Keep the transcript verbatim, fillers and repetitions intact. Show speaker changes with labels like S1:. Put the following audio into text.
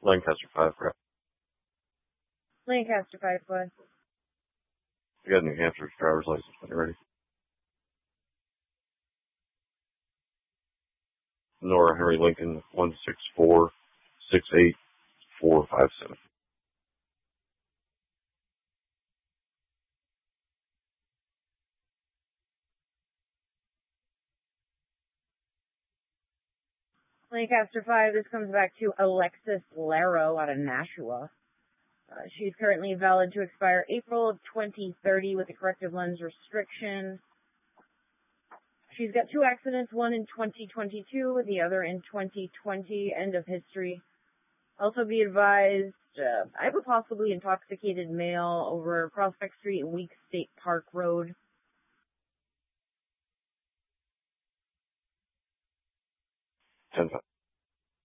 S1: Lancaster five, right?
S2: Lancaster five, five.
S1: I got a New Hampshire driver's license when you're ready. Nora Henry Lincoln, one six four six eight four five seven.
S2: Lancaster five, this comes back to Alexis Laro out of Nashua. Uh, she's currently valid to expire April of twenty thirty with a corrective lens restriction. She's got two accidents, one in twenty twenty-two, the other in twenty twenty, end of history. Also be advised, uh, I have a possibly intoxicated male over Prospect Street and Weeks State Park Road.
S1: ten five.